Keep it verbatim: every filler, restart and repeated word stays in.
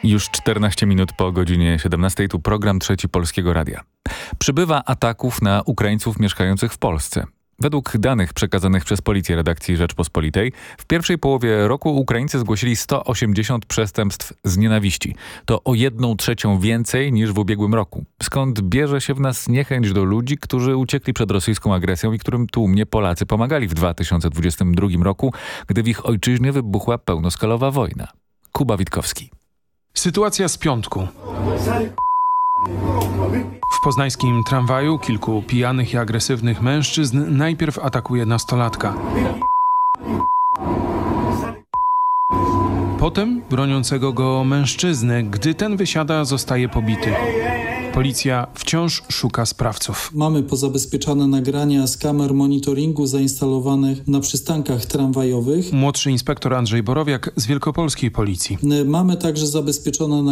Już czternaście minut po godzinie siedemnastej, tu program Trzeci Polskiego Radia. Przybywa ataków na Ukraińców mieszkających w Polsce. Według danych przekazanych przez Policję redakcji Rzeczpospolitej, w pierwszej połowie roku Ukraińcy zgłosili sto osiemdziesiąt przestępstw z nienawiści. To o jedną trzecią więcej niż w ubiegłym roku. Skąd bierze się w nas niechęć do ludzi, którzy uciekli przed rosyjską agresją i którym tłumnie Polacy pomagali w dwa tysiące dwudziestym drugim roku, gdy w ich ojczyźnie wybuchła pełnoskalowa wojna. Kuba Witkowski. Sytuacja z piątku. W poznańskim tramwaju kilku pijanych i agresywnych mężczyzn najpierw atakuje nastolatka. Potem broniącego go mężczyznę, gdy ten wysiada, zostaje pobity. Policja wciąż szuka sprawców. Mamy pozabezpieczane nagrania z kamer monitoringu zainstalowanych na przystankach tramwajowych. Młodszy inspektor Andrzej Borowiak z Wielkopolskiej Policji. Mamy także zabezpieczone